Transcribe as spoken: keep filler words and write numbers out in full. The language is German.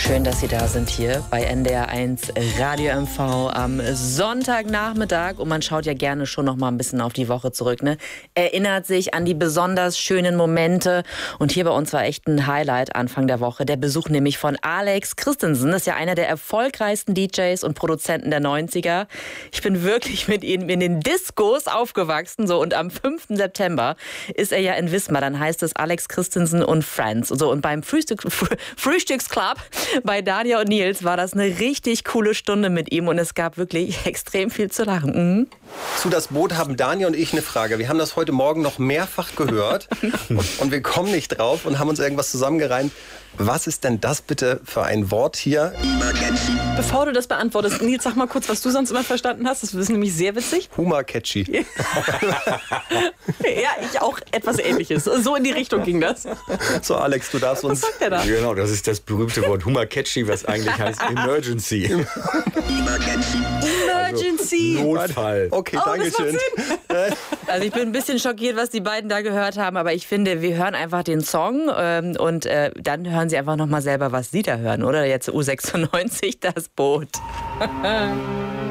Schön, dass Sie da sind hier bei N D R eins Radio M V am Sonntagnachmittag. Und man schaut ja gerne schon noch mal ein bisschen auf die Woche zurück, ne? Erinnert sich an die besonders schönen Momente. Und hier bei uns war echt ein Highlight Anfang der Woche. Der Besuch nämlich von Alex Christensen. Das ist ja einer der erfolgreichsten D Js und Produzenten der neunziger. Ich bin wirklich mit ihm in den Discos aufgewachsen. So. Und am fünften September ist er ja in Wismar. Dann heißt es Alex Christensen und Friends. So. Und beim Frühstück, Frühstücksclub bei Dania und Nils war das eine richtig coole Stunde mit ihm und es gab wirklich extrem viel zu lachen. Mhm. Zu Das Boot haben Dania und ich eine Frage. Wir haben das heute Morgen noch mehrfach gehört und, und wir kommen nicht drauf und haben uns irgendwas zusammengereimt. Was ist denn das bitte für ein Wort hier? Bevor du das beantwortest, Nils, sag mal kurz, was du sonst immer verstanden hast. Das ist nämlich sehr witzig. Humor-catchy. Ja, ich auch etwas Ähnliches. So in die Richtung ging das. So, Alex, du darfst uns... Was sagt der da? Genau, das ist das berühmte Wort Humor-catchy, was eigentlich heißt Emergency. Emergency. Also Notfall. Okay, Oh, danke das macht schön. Also ich bin ein bisschen schockiert, was die beiden da gehört haben, aber ich finde, wir hören einfach den Song ähm, und äh, dann hören sie einfach noch mal selber, was sie da hören, oder? Jetzt U sechsundneunzig, Das Boot.